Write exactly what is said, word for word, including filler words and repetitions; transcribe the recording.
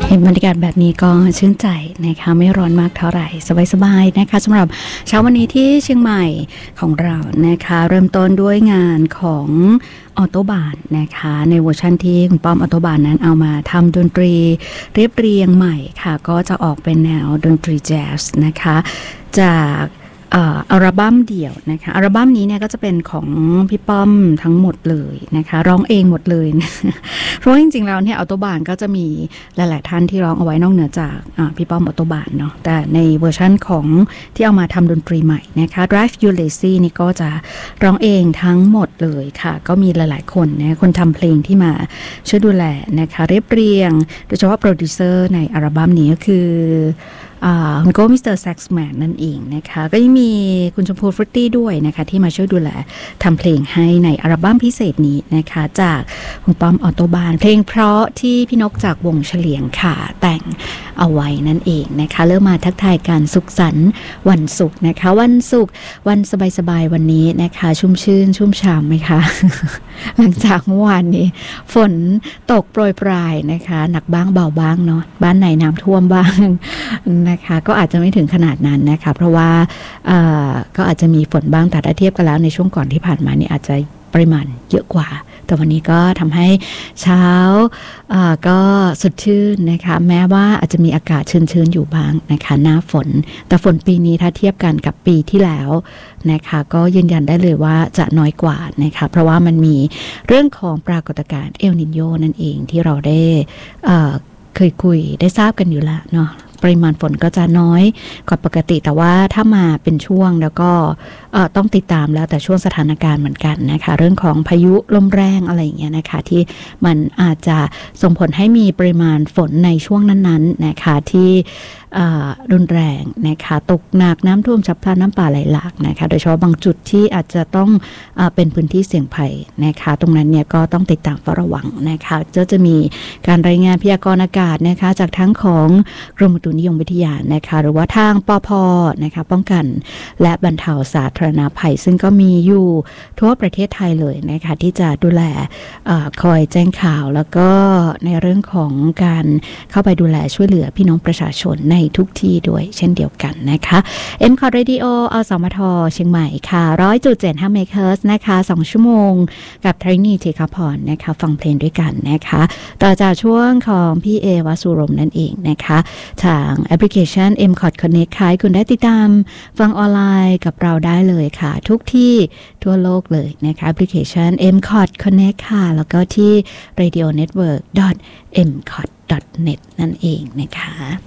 เห็นบรรยากาศแบบนี้ก็ชื่นใจนะคะไม่ร้อนมากเท่าไหร่สบายๆนะคะสำหรับเช้าวันนี้ที่เชียงใหม่ของเรานะคะเริ่มต้นด้วยงานของออโตบานนะคะในเวอร์ชันที่คุณป้อมออโตบานนั้นเอามาทำดนตรีเรียบเรียงใหม่ค่ะก็จะออกเป็นแนวดนตรีแจ๊สนะคะจากอัลบั้มเดี่ยวนะคะอัลบั้มนี้เนี่ยก็จะเป็นของพี่ป้อมทั้งหมดเลยนะคะร้องเองหมดเลยนะเพราะจริงๆแล้วเนี่ยออโตบานก็จะมีหลายๆท่านที่ร้องเอาไว้นอกเหนือจากพี่ป้อมออโตบานเนาะแต่ในเวอร์ชั่นของที่เอามาทำดนตรีใหม่นะคะ Drive You Lazy นี่ก็จะร้องเองทั้งหมดเลยค่ะก็มีหลายๆคนนะคนทำเพลงที่มาช่วยดูแลนะคะเรียบเรียงโดยเฉพาะโปรดิวเซอร์ในอัลบั้มนี้ก็คือคุณโก้มิสเตอร์แซ็กซ์แมนนั่นเองนะคะก็ยังมีคุณชมพูฟรุตตี้ด้วยนะคะที่มาช่วยดูแลทำเพลงให้ในอัลบั้มพิเศษนี้นะคะจากคุณป้อมออโตบานเพลงเพราะที่พี่นกจากวงเฉลียงค่ะแต่งเอาไว้นั่นเองนะคะเริ่มมาทักทายการสุขสันต์วันศุกร์นะคะวันศุกร์วันสบายๆวันนี้นะคะชุ่มชื่นชุ่มฉ่ำไหมคะ หลังจากเมื่อวานนี้ฝนตกโปรยปลายนะคะหนักบ้างเบาบ้างเนาะบ้านไหนน้ำท่วมบ้างนะคะก็อาจจะไม่ถึงขนาดนั้นนะคะเพราะว่าก็อาจจะมีฝนบ้างแต่ถ้าเทียบกันแล้วในช่วงก่อนที่ผ่านมานี่อาจจะปริมาณเยอะกว่าแต่วันนี้ก็ทำให้เช้าก็สดชื่นนะคะแม้ว่าอาจจะมีอากาศชื้นๆอยู่บ้างนะคะหน้าฝนแต่ฝนปีนี้ถ้าเทียบกันกับปีที่แล้วนะคะก็ยืนยันได้เลยว่าจะน้อยกว่านะคะเพราะว่ามันมีเรื่องของปรากฏการณ์เอลนิโญนั่นเองที่เราได้เคยคุยได้ทราบกันอยู่แล้วเนาะปริมาณฝนก็จะน้อยกว่าปกติแต่ว่าถ้ามาเป็นช่วงแล้วก็ต้องติดตามแล้วแต่ช่วงสถานการณ์เหมือนกันนะคะเรื่องของพายุลมแรงอะไรอย่างเงี้ยนะคะที่มันอาจจะส่งผลให้มีปริมาณฝนในช่วงนั้นๆนะคะที่รุนแรงนะคะตกหนักน้ำท่วมฉับพลันน้ำป่าไหลหลากนะคะโดยเฉพาะบางจุดที่อาจจะต้องเอ่อเป็นพื้นที่เสี่ยงภัยนะคะตรงนั้นเนี่ยก็ต้องติดตามเฝ้าระวังนะคะจะจะมีการรายงานพยากรณ์อากาศนะคะจากทั้งของกรมอุตุนิยมวิทยานะคะหรือว่าทางปภนะคะป้องกันและบรรเทาสาธารณภัยซึ่งก็มีอยู่ทั่วประเทศไทยเลยนะคะที่จะดูแลเอ่อคอยแจ้งข่าวแล้วก็ในเรื่องของการเข้าไปดูแลช่วยเหลือพี่น้องประชาชนในทุกที่ด้วยเช่นเดียวกันนะคะ เอ็ม คอท Radio อสมทเชียงใหม่ค่ะ หนึ่งร้อยจุดเจ็ดห้า เมกะเฮิรตซ์นะคะสองชั่วโมงกับทรินีเทคาพรนะคะฟังเพลงด้วยกันนะคะต่อจากช่วงของพี่เอวสุรมนั่นเองนะคะทางแอปพลิเคชัน เอ็ม คอท Connect ค่ะคุณได้ติดตามฟังออนไลน์กับเราได้เลยค่ะทุกที่ทั่วโลกเลยนะคะแอปพลิเคชัน เอ็ม คอท Connect ค่ะแล้วก็ที่ radio network dot m cot dot net นั่นเองนะคะ